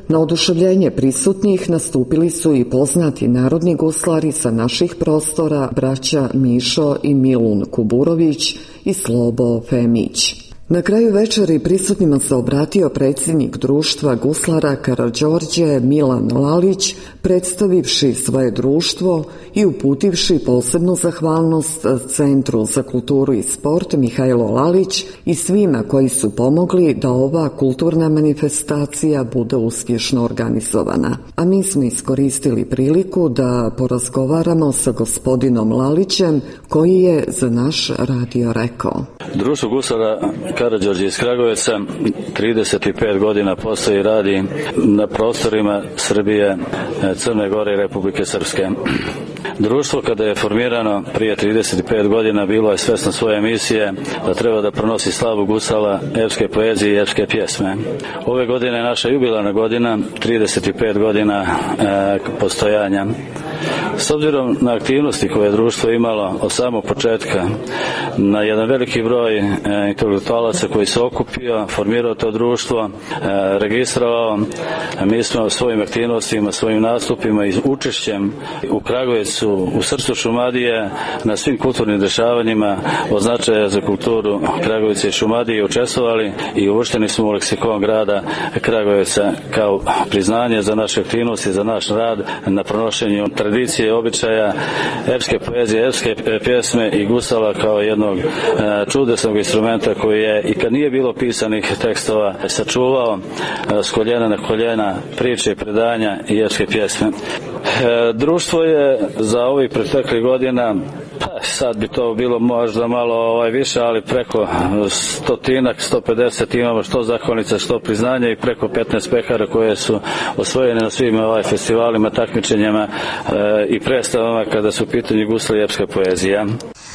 Na oduševljenje prisutnih nastupili su i poznati narodni guslari sa naših prostora, braća Mišo i Milun Kuburović i Slobo Femić. Na kraju večeri prisutnima se obratio predsjednik društva guslara Karađorđe Milan Lalić, predstavivši svoje društvo i uputivši posebnu zahvalnost Centru za kulturu i sport Mihajlo Lalić i svima koji su pomogli da ova kulturna manifestacija bude uspješno organizovana. A mi smo iskoristili priliku da porazgovaramo sa gospodinom Lalićem, koji je za naš radio rekao. Društvo guslara Karađorđe iz Kragujevca 35 godina postoji i radi na prostorima Srbije, Crne Gore i Republike Srpske. Društvo kada je formirano prije 35 godina bilo je svesno svoje misije da treba da pronosi slavu gusala, epske poezije i epske pjesme. Ove godine je naša jubilarna godina, 35 godina postojanja. S obzirom na aktivnosti koje je društvo imalo od samog početka, na jedan veliki broj intelektualaca koji se okupio, formirao to društvo, registrovao, mi smo svojim aktivnostima, svojim nastupima i učešćem u Kragujevcu, u srcu Šumadije, na svim kulturnim dešavanjima od značaja za kulturu Kragujevca i Šumadije učestvovali i uvršteni smo u leksikon grada Kragujevca kao priznanje za naše aktivnosti, za naš rad na pronošenju tradicije, običaja, epske poezije, epske pjesme i gusala kao jednog čudesnog instrumenta koji je, i kad nije bilo pisanih tekstova, sačuvao s koljena na koljena priče, predanja i epske pjesme. Društvo je za ovih preteklih godina, sad bi to bilo možda malo više, ali preko 150 imamo što zahvalnica, što priznanja i preko 15 pehara koje su osvojene na svim festivalima, takmičenjima i predstavama kada su u pitanju gusla i epska poezija.